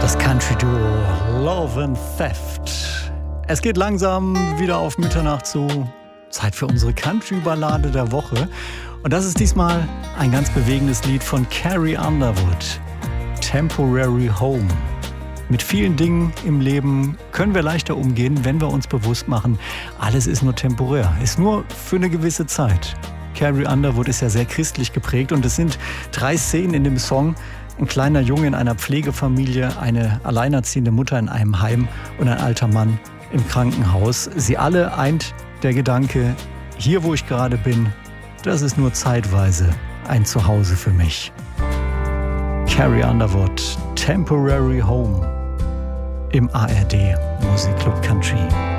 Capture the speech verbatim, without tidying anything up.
Das Country-Duo Love and Theft. Es geht langsam wieder auf Mitternacht zu. Zeit für unsere Country-Ballade der Woche. Und das ist diesmal ein ganz bewegendes Lied von Carrie Underwood. Temporary Home. Mit vielen Dingen im Leben können wir leichter umgehen, wenn wir uns bewusst machen, alles ist nur temporär, ist nur für eine gewisse Zeit. Carrie Underwood ist ja sehr christlich geprägt und es sind drei Szenen in dem Song. Ein kleiner Junge in einer Pflegefamilie, eine alleinerziehende Mutter in einem Heim und ein alter Mann im Krankenhaus. Sie alle eint der Gedanke, hier wo ich gerade bin, das ist nur zeitweise ein Zuhause für mich. Carrie Underwood, Temporary Home im A R D Musikclub Country.